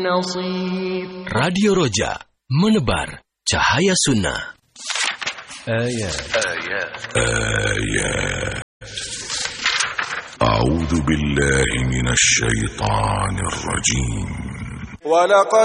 نصير. Radio Roja, menebar cahaya sunnah. آيات أعوذ بالله من الشيطان الرجيم. ولقد